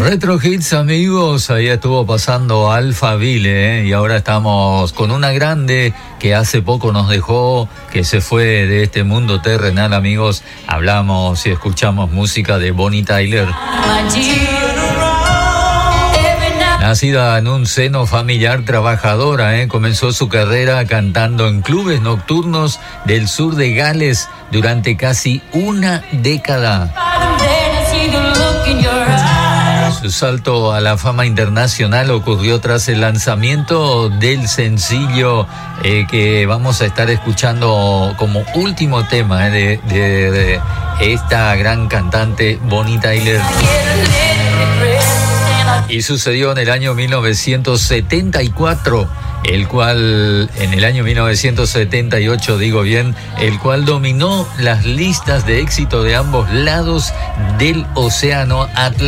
Retro Hits, amigos, ahí estuvo pasando Alphaville, y ahora estamos con una grande que hace poco nos dejó, que se fue de este mundo terrenal, amigos. Hablamos y escuchamos música de Bonnie Tyler. Nacida en un seno familiar trabajadora, comenzó su carrera cantando en clubes nocturnos del sur de Gales durante casi una década. Su salto a la fama internacional ocurrió tras el lanzamiento del sencillo que vamos a estar escuchando como último tema de esta gran cantante Bonnie Tyler. Y sucedió en el año 1974, el cual, en el año 1978, digo bien, el cual dominó las listas de éxito de ambos lados del océano Atlántico.